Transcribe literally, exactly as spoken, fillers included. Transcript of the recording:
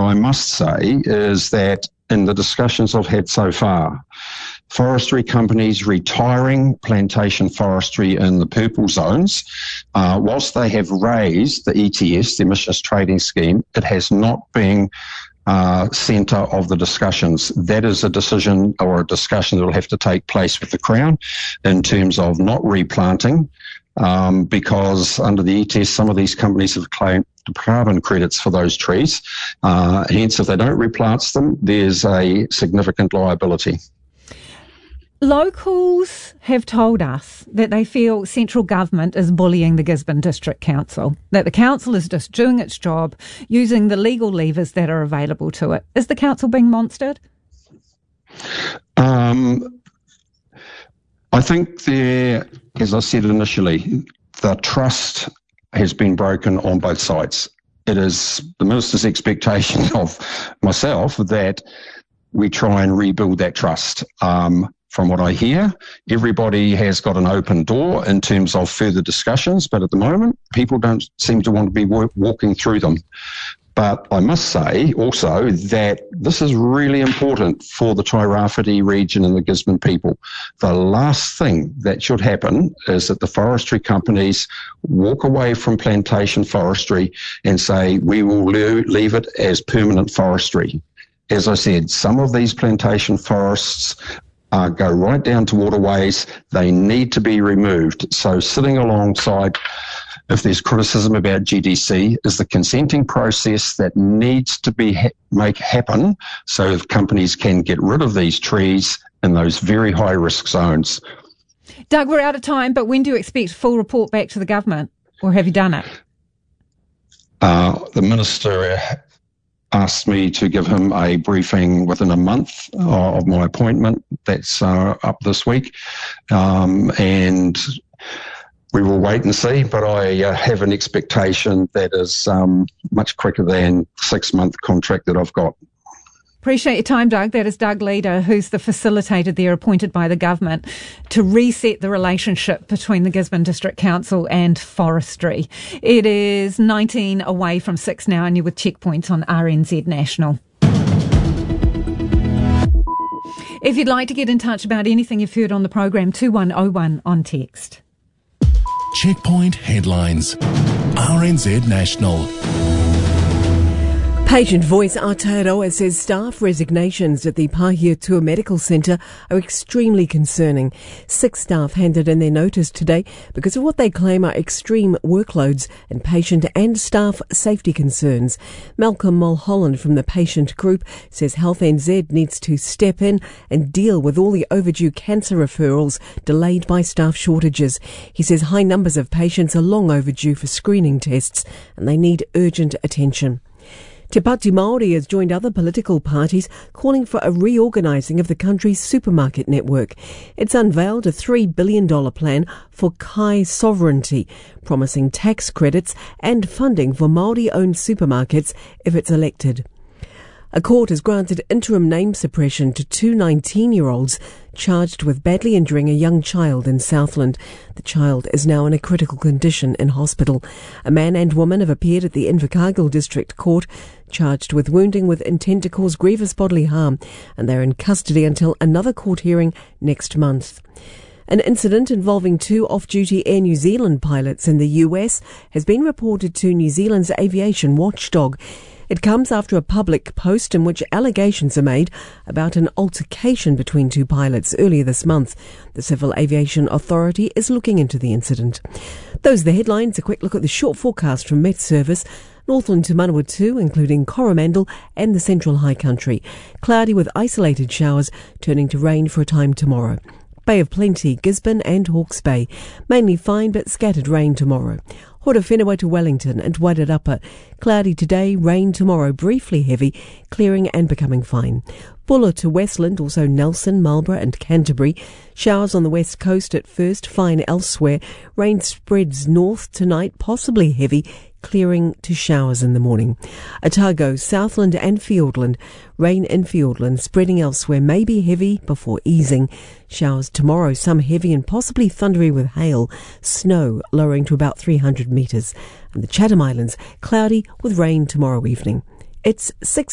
I must say is that in the discussions I've had so far, forestry companies retiring plantation forestry in the purple zones, uh, whilst they have raised the E T S, the Emissions Trading Scheme, it has not been uh, centre of the discussions. That is a decision or a discussion that will have to take place with the Crown in terms of not replanting, um, because under the E T S, some of these companies have claimed carbon credits for those trees. Uh, hence, if they don't replant them, there's a significant liability. Locals have told us that they feel central government is bullying the Gisborne District Council, that the council is just doing its job, using the legal levers that are available to it. Is the council being monstered? Um, I think there, as I said initially, the trust has been broken on both sides. It is the Minister's expectation of myself that we try and rebuild that trust. Um, From what I hear, everybody has got an open door in terms of further discussions, but at the moment, people don't seem to want to be w- walking through them. But I must say also that this is really important for the Tairāwhiti region and the Gisborne people. The last thing that should happen is that the forestry companies walk away from plantation forestry and say, we will leave it as permanent forestry. As I said, some of these plantation forests Uh, go right down to waterways. They need to be removed. So sitting alongside, if there's criticism about G D C, is the consenting process that needs to be ha- make happen so if companies can get rid of these trees in those very high risk zones. Doug, we're out of time, but when do you expect a full report back to the government, or have you done it? Uh, the Minister asked me to give him a briefing within a month uh, of my appointment. That's uh, up this week. Um, and we will wait and see, but I uh, have an expectation that is um, much quicker than the six-month contract that I've got. Appreciate your time, Doug. That is Doug Leader, who's the facilitator there appointed by the government to reset the relationship between the Gisborne District Council and forestry. It is nineteen away from six now, and you're with Checkpoint on R N Z National. If you'd like to get in touch about anything you've heard on the program, two one oh one on text. Checkpoint headlines. R N Z National. Patient Voice Aotearoa says staff resignations at the Pahiatua Medical Centre are extremely concerning. Six staff handed in their notice today because of what they claim are extreme workloads and patient and staff safety concerns. Malcolm Mulholland from the patient group says Health N Z needs to step in and deal with all the overdue cancer referrals delayed by staff shortages. He says high numbers of patients are long overdue for screening tests and they need urgent attention. Te Pāti Māori has joined other political parties calling for a reorganising of the country's supermarket network. It's unveiled a three billion dollars plan for Kai sovereignty, promising tax credits and funding for Māori-owned supermarkets if it's elected. A court has granted interim name suppression to two nineteen-year-olds charged with badly injuring a young child in Southland. The child is now in a critical condition in hospital. A man and woman have appeared at the Invercargill District Court charged with wounding with intent to cause grievous bodily harm, and they're in custody until another court hearing next month. An incident involving two off-duty Air New Zealand pilots in the U S has been reported to New Zealand's aviation watchdog. It comes after a public post in which allegations are made about an altercation between two pilots earlier this month. The Civil Aviation Authority is looking into the incident. Those are the headlines. A quick look at the short forecast from Met Service. Northland to Manawatu, including Coromandel and the Central High Country. Cloudy with isolated showers, turning to rain for a time tomorrow. Bay of Plenty, Gisborne and Hawke's Bay. Mainly fine but scattered rain tomorrow. Horowhenua to Wellington and Wairarapa. Cloudy today, rain tomorrow, briefly heavy, clearing and becoming fine. Buller to Westland, also Nelson, Marlborough and Canterbury. Showers on the west coast at first, fine elsewhere. Rain spreads north tonight, possibly heavy, clearing to showers in the morning. Otago, Southland and Fiordland. Rain in Fiordland, spreading elsewhere, may be heavy before easing. Showers tomorrow, some heavy and possibly thundery with hail. Snow lowering to about three hundred metres. And the Chatham Islands, cloudy with rain tomorrow evening. It's six